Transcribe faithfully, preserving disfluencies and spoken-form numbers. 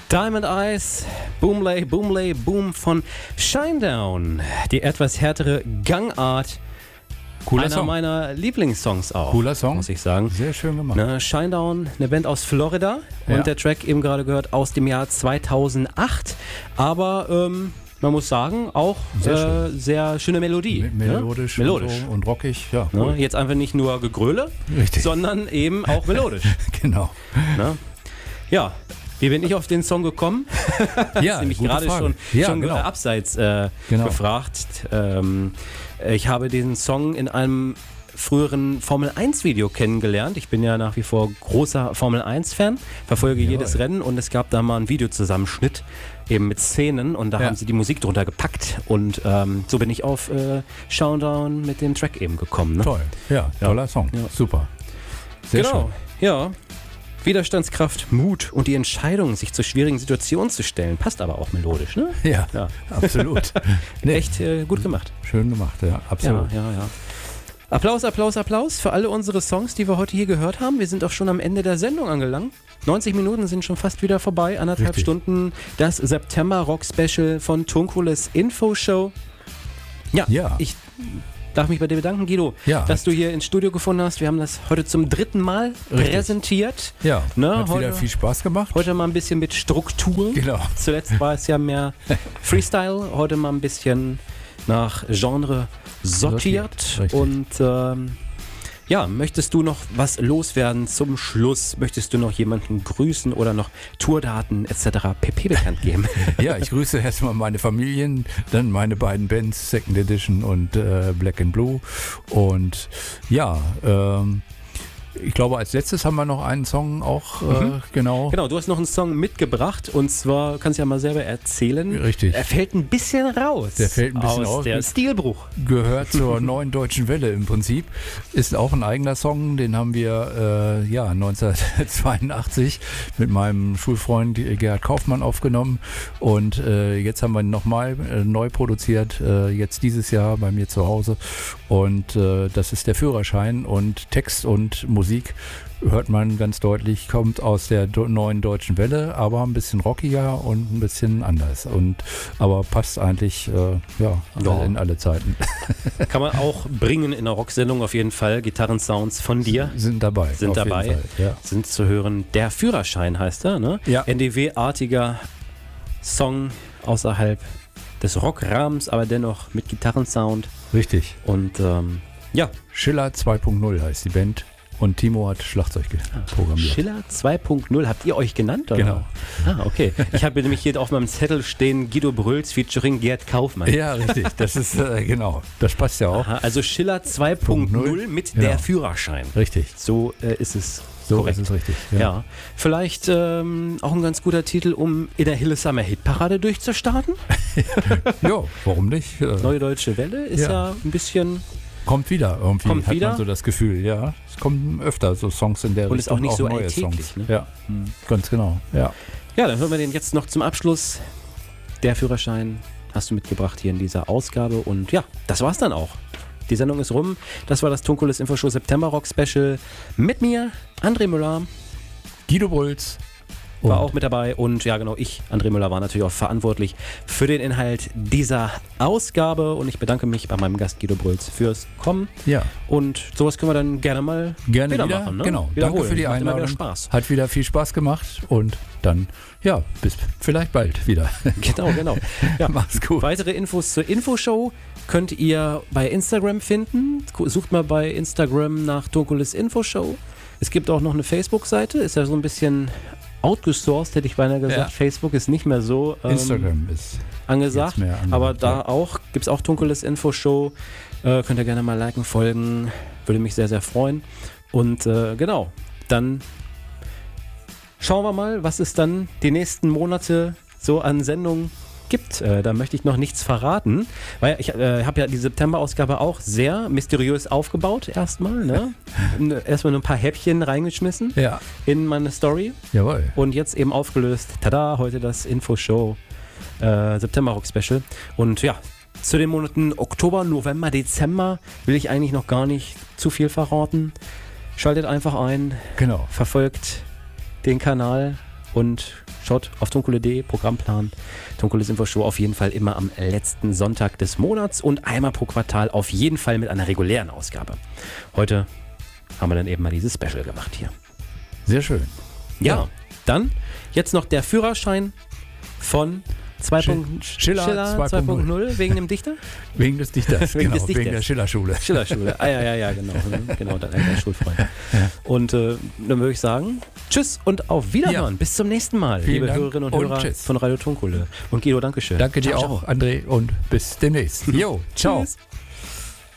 Diamond Eyes, Boomlay, Boomlay, Boom von Shinedown. Die etwas härtere Gangart. Cooler Einer Song. meiner Lieblingssongs auch. Cooler Song. Muss ich sagen. Sehr schön gemacht. Ne, Shinedown, eine Band aus Florida. Und Ja. der Track eben gerade gehört aus dem Jahr zweitausendacht. Aber ähm, man muss sagen, auch Sehr äh, sehr schöne Melodie. Me- melodisch, ne? melodisch. Und, so und rockig. Ja, Ne? cool. Jetzt einfach nicht nur Gegröle, Richtig. sondern eben auch melodisch. Genau. Ne? Ja, wie bin ich auf den Song gekommen? Ja, Nämlich gute gerade Frage. schon, Ja, schon genau. äh, abseits äh, Genau. gefragt. Ähm, ich habe diesen Song in einem früheren Formel eins Video kennengelernt. Ich bin ja nach wie vor großer Formel eins Fan, verfolge Jawohl. jedes Rennen und es gab da mal einen Videozusammenschnitt eben mit Szenen und da Ja. haben sie die Musik drunter gepackt und ähm, so bin ich auf äh, Shinedown mit dem Track eben gekommen. Ne? Toll. Ja, Ja. toller Song. Ja. Super. Sehr Genau, ja. Widerstandskraft, Mut und die Entscheidung, sich zu schwierigen Situationen zu stellen. Passt aber auch melodisch, ne? schön. Ja, Ja. absolut. Nee, Echt äh, gut gemacht. schön gemacht, ja, Ja, absolut. ja, ja. Applaus, Applaus, Applaus für alle unsere Songs, die wir heute hier gehört haben. Wir sind auch schon am Ende der Sendung angelangt. neunzig Minuten sind schon fast wieder vorbei, anderthalb Richtig. Stunden. Das September-Rock-Special von Tunkules Infoshow. Ja, Ja. ich darf mich bei dir bedanken, Guido, Ja. dass du hier ins Studio gefunden hast. Wir haben das heute zum dritten Mal Richtig. präsentiert. Ja, Ne, hat heute- wieder viel Spaß gemacht. Heute mal ein bisschen mit Struktur. Genau. Zuletzt war es ja mehr Freestyle, heute mal ein bisschen nach Genre sortiert. Sortiert, richtig. Und ähm, ja, möchtest du noch was loswerden zum Schluss? Möchtest du noch jemanden grüßen oder noch Tourdaten et cetera pp. Bekannt geben? Ja, ich grüße erstmal meine Familien, dann meine beiden Bands, Second Edition und äh, Black and Blue. Und ja, ähm, ich glaube, als letztes haben wir noch einen Song auch, äh, genau. Genau, du hast noch einen Song mitgebracht und zwar, kannst du ja mal selber erzählen. Richtig. Er fällt ein bisschen raus. Der fällt ein bisschen aus raus. Der Stilbruch. Gehört zur neuen deutschen Welle im Prinzip. Ist auch ein eigener Song, den haben wir äh, ja neunzehnhundertzweiundachtzig mit meinem Schulfreund Gerhard Kaufmann aufgenommen und äh, jetzt haben wir ihn nochmal äh, neu produziert, äh, jetzt dieses Jahr bei mir zu Hause und äh, das ist der Führerschein und Text und Musik hört man ganz deutlich, kommt aus der do- neuen deutschen Welle, aber ein bisschen rockiger und ein bisschen anders und aber passt eigentlich äh, ja, Ja. in alle Zeiten. Kann man auch bringen in der Rocksendung auf jeden Fall. Gitarrensounds von dir Sind dabei. sind auf jeden dabei, Fall, ja. sind zu hören. Der Führerschein heißt er, ne? Ja. N D W-artiger Song außerhalb des Rockrahmens, aber dennoch mit Gitarrensound. Richtig. Und ähm, ja, Schiller zwei Punkt null heißt die Band und Timo hat Schlagzeug ge- programmiert. Schiller zwei Punkt null, habt ihr euch genannt? Oder? Genau. Ah, okay. Ich habe nämlich hier auf meinem Zettel stehen Guido Brüls featuring Gerd Kaufmann. Ja, richtig. Das ist äh, genau. Das passt ja auch. Aha, also Schiller zwei Punkt null mit Genau. der Führerschein. Richtig. So äh, ist es So korrekt. ist es richtig. Ja, vielleicht ähm, auch ein ganz guter Titel, um in der Hillesummer Hitparade durchzustarten. Ja, warum nicht? Äh, Neue Deutsche Welle ist ja, Ja. ein bisschen kommt wieder irgendwie, Kommt hat wieder? man so das Gefühl. Ja, es kommen öfter so Songs in der Und ist Richtung. auch nicht so neue alltäglich, Songs. ne? Ja, ganz genau. Ja. Ja, dann hören wir den jetzt noch zum Abschluss. Der Führerschein hast du mitgebracht hier in dieser Ausgabe. Und ja, das war's dann auch. Die Sendung ist rum. Das war das Tunkules Infoshow September Rock Special mit mir, André Müller. Guido Bulz War und auch mit dabei und ja genau, ich, André Müller, war natürlich auch verantwortlich für den Inhalt dieser Ausgabe und ich bedanke mich bei meinem Gast Guido Brüls fürs Kommen ja, und sowas können wir dann gerne mal gerne wieder, wieder. machen. Ne? Genau. Wiederholen. Danke für die Macht immer Einladung. wieder Spaß. Hat wieder viel Spaß gemacht und dann ja, bis vielleicht bald wieder. Genau, genau. Ja. Mach's gut. Weitere Infos zur Infoshow könnt ihr bei Instagram finden. Sucht mal bei Instagram nach Tunkules Infoshow. Es gibt auch noch eine Facebook-Seite, ist ja so ein bisschen outgesourced, hätte ich beinahe gesagt. Ja. Facebook ist nicht mehr so ähm, Instagram ist angesagt, jetzt mehr angesagt, aber da ja. auch gibt es auch Tunkules Infoshow. Äh, könnt ihr gerne mal liken, folgen, würde mich sehr, sehr freuen. Und äh, genau, dann schauen wir mal, was es dann die nächsten Monate so an Sendungen gibt. Äh, da möchte ich noch nichts verraten, weil ich äh, habe ja die September-Ausgabe auch sehr mysteriös aufgebaut erstmal. Ne? Erstmal nur ein paar Häppchen reingeschmissen Ja, in meine Story jawohl. und jetzt eben aufgelöst. Tada, heute das Infoshow äh, September Rock Special. Und ja, zu den Monaten Oktober, November, Dezember will ich eigentlich noch gar nicht zu viel verraten. Schaltet einfach ein, Genau. verfolgt den Kanal und schaut auf tonkohle punkt de, Programmplan, Tonkohles Infoshow auf jeden Fall immer am letzten Sonntag des Monats und einmal pro Quartal auf jeden Fall mit einer regulären Ausgabe. Heute haben wir dann eben mal dieses Special gemacht hier. Sehr schön. Ja, Ja. Dann jetzt noch der Führerschein von zwei Schi- Punkt- Schiller Schiller zwei zwei Punkt Punkt null. null wegen dem Dichter? Wegen des Dichters, Wegen genau, des Dichters. wegen der Schillerschule. Schillerschule. Ah ja, ja, ja, genau. Genau, dein alter Schulfreund. Und äh, dann würde ich sagen, tschüss und auf Wiederhören. Ja. Bis zum nächsten Mal, Vielen liebe Dank Hörerinnen und, und Hörer tschüss. von Radio Tonkohle. Und Guido, Dankeschön. Danke dir Ciao, auch, André, und bis demnächst. Jo, ciao. Tschüss.